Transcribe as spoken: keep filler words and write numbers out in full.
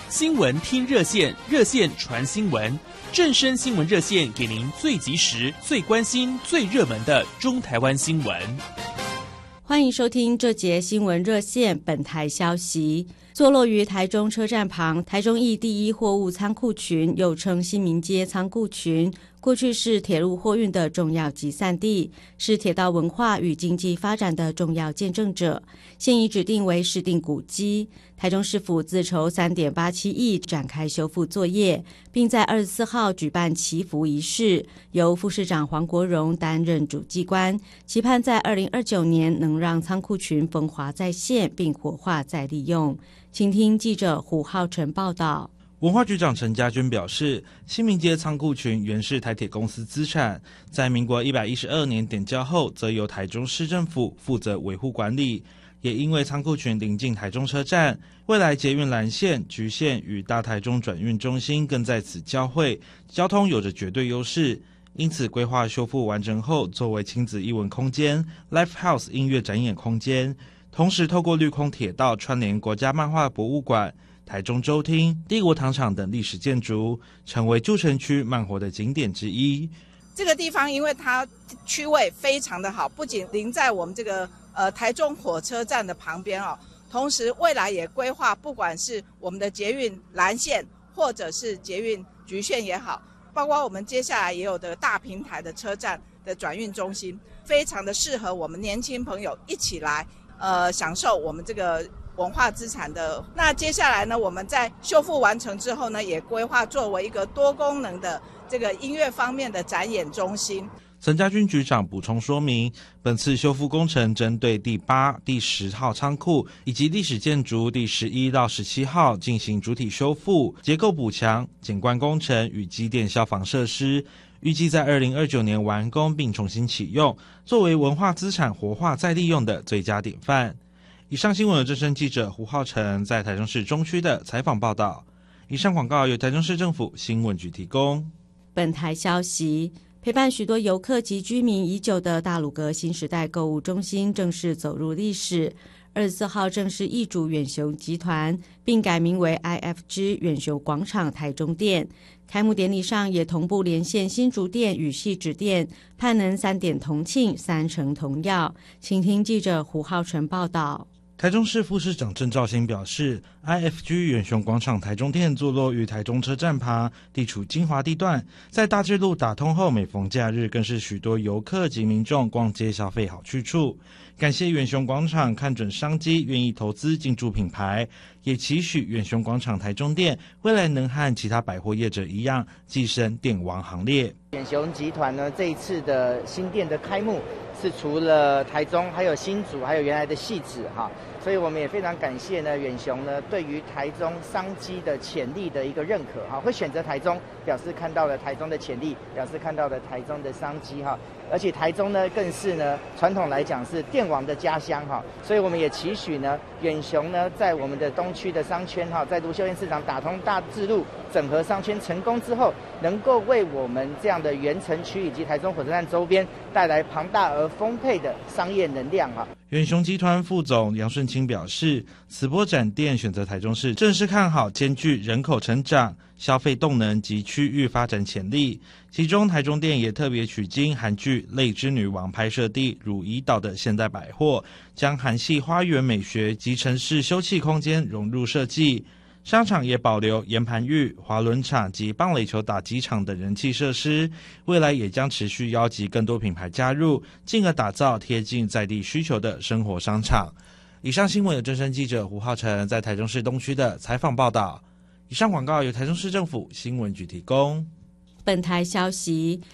新闻听热线，热线传新闻，正声新闻热线给您最及时、最关心、最热门的中台湾新闻。 欢迎收听这节新闻热线。本台消息，坐落于台中车站旁，台中驿第一货物仓库群，又称新民街仓库群，过去是铁路货运的重要集散地，是铁道文化与经济发展的重要见证者，现已指定为市定古迹。台中市府自筹 三点八七亿展开修复作业，并在二十四号举办祈福仪式，由副市长黄国荣担任主祭官，期盼在二零二九年能让仓库群风华再现，并活化再利用。请听记者胡浩成报道。 文化局长陈家军表示，新民街仓库群原是台铁公司资产，在民国一百一十二年点交后，则由台中市政府负责维护管理。也因为仓库群临近台中车站，未来捷运蓝线、橘线与大台中转运中心更在此交汇，交通有着绝对优势。因此规划修复完成后，作为亲子艺文空间、Live House 音乐展演空间，同时透过绿空铁道串联国家漫画博物馆、台中州厅、帝国糖厂等历史建筑，成为旧城区慢活的景点之一。 这个地方因为它区位非常的好，不仅临在我们这个呃台中火车站的旁边哦，同时未来也规划不管是我们的捷运蓝线或者是捷运橘线也好，包括我们接下来也有的大平台的车站的转运中心，非常的适合我们年轻朋友一起来呃享受我们这个文化资产的。那接下来呢，我们在修复完成之后呢，也规划作为一个多功能的这个音乐方面的展演中心。 陈家军局长补充说明，本次修复工程针对第八、第十号仓库以及历史建筑第十一到十七号进行主体修复、结构补强、景观工程与机电消防设施，预计在二零二九年完工并重新启用，作为文化资产活化再利用的最佳典范。以上新闻由正声记者胡浩成在台中市中区的采访报道。以上广告由台中市政府新闻局提供。 本台消息，陪伴许多游客及居民已久的大鲁阁新时代购物中心正式走入历史。二十四号正式易主远雄集团，并改名为 I F G 远雄广场台中店。开幕典礼上也同步连线新竹店与汐止店，盼能三点同庆，三成同耀。请听记者胡浩成报道。 台中市副市长郑肇兴表示 ，I F G 远雄广场台中店坐落于台中车站旁，地处精华地段，在大智路打通后，每逢假日更是许多游客及民众逛街消费好去处。感谢远雄广场看准商机，愿意投资进驻品牌，也期许远雄广场台中店未来能和其他百货业者一样，跻身店王行列。 远雄集团呢，这一次的新店的开幕是除了台中，还有新竹，还有原来的汐止哈，所以我们也非常感谢呢远雄呢对于台中商机的潜力的一个认可哈，会选择台中，表示看到了台中的潜力，表示看到了台中的商机哈，而且台中呢更是呢传统来讲是电王的家乡哈，所以我们也期许呢远雄呢在我们的东区的商圈哈，在卢秀燕市场打通大智路整合商圈成功之后，能够为我们这样的原城区以及台中火车站周边带来庞大而丰沛的商业能量哈。 远雄集团副总杨顺清表示，此波展店选择台中市，正是看好兼具人口成长、消费动能及区域发展潜力。其中台中店也特别取经韩剧《泪之女王》拍摄地汝矣岛的现代百货，将韩系花园美学及城市休憩空间融入设计。商场也保留岩盘浴、滑轮场及棒垒球打击场等人气设施，未来也将持续邀集更多品牌加入，进而打造贴近在地需求的生活商场。以上新闻由正声记者胡浩成在台中市东区的采访报道。以上广告由台中市政府新闻局提供。 本台消息，